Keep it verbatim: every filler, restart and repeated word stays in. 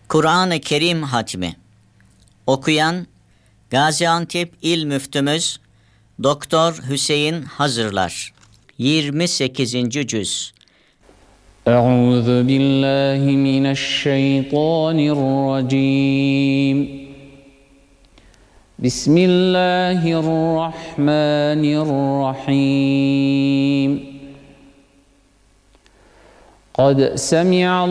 Kur'an-ı Kerim hatmi. Okuyan Gaziantep İl Müftümüz Doktor Hüseyin Hazırlar. yirmi sekizinci cüz. Euzu billahi mineşşeytanirracim. Bismillahirrahmanirrahim. Kad semi'a